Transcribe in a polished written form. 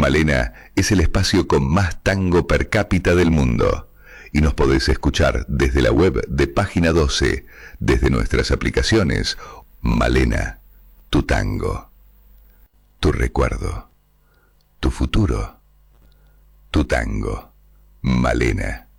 Malena es el espacio con más tango per cápita del mundo. Y nos podés escuchar desde la web de Página 12, desde nuestras aplicaciones. Malena, tu tango, tu recuerdo, tu futuro, tu tango. Malena.